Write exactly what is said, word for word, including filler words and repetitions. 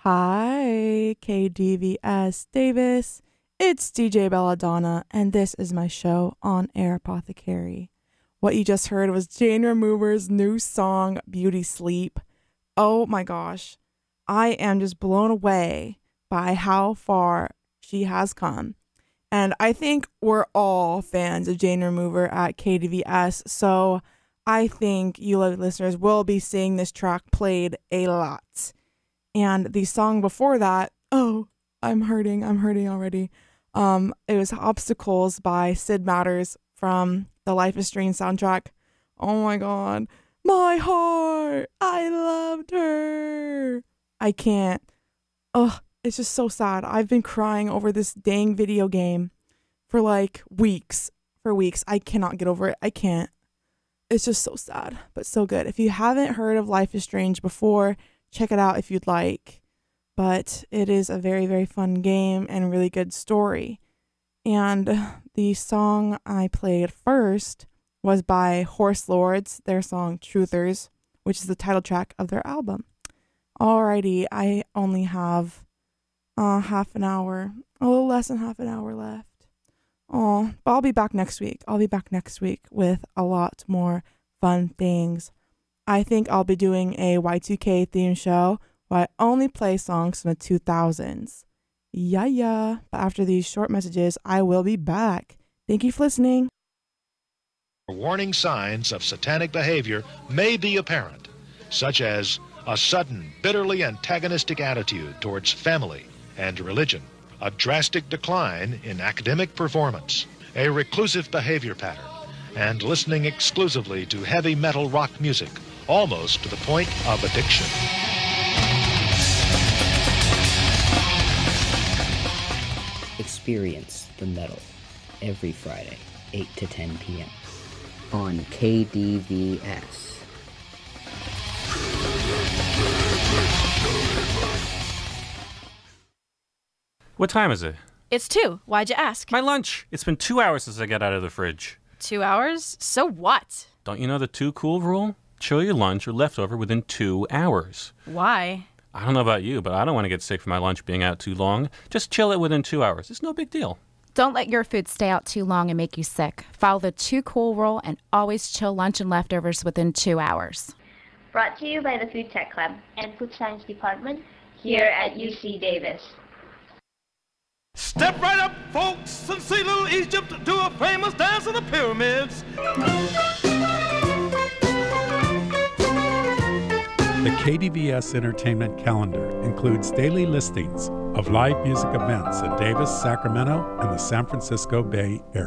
Hi, K D V S Davis. It's D J Belladonna, and this is my show, On Air Apothecary. What you just heard was Jane Remover's new song, Beauty Sleep. Oh my gosh. I am just blown away by how far she has come. And I think we're all fans of Jane Remover at K D V S, so I think you listeners will be seeing this track played a lot. And the song before that, oh, I'm hurting, I'm hurting already. Um, it was Obstacles by Sid Matters from the Life is Strange soundtrack. Oh my god, my heart, I loved her. I can't. Ugh, it's just so sad. I've been crying over this dang video game for like weeks, for weeks. I cannot get over it. I can't. It's just so sad, but so good. If you haven't heard of Life is Strange before, check it out if you'd like. But it is a very, very fun game and really good story. And the song I played first was by Horse Lords, their song Truthers, which is the title track of their album. Alrighty, I only have uh, half an hour, a little less than half an hour left. Oh, but I'll be back next week. I'll be back next week with a lot more fun things. I think I'll be doing a Y two K theme show where I only play songs from the two thousands. Yeah, yeah. But after these short messages, I will be back. Thank you for listening. Warning signs of satanic behavior may be apparent, such as a sudden, bitterly antagonistic attitude towards family and religion, a drastic decline in academic performance, a reclusive behavior pattern, and listening exclusively to heavy metal rock music, almost to the point of addiction. Experience the metal every Friday, eight to ten p.m. on K D V S. What time is it? It's two. Why'd you ask? My lunch. It's been two hours since I got out of the fridge. Two hours? So what? Don't you know the two cool rule? Chill your lunch or leftover within two hours. Why? I don't know about you, but I don't want to get sick from my lunch being out too long. Just chill it within two hours. It's no big deal. Don't let your food stay out too long and make you sick. Follow the two cool rule and always chill lunch and leftovers within two hours. Brought to you by the Food Tech Club and Food Science Department here at U C Davis. Step right up, folks, and see little Egypt do a famous dance of the pyramids. The K D V S Entertainment Calendar includes daily listings of live music events in Davis, Sacramento, and the San Francisco Bay Area.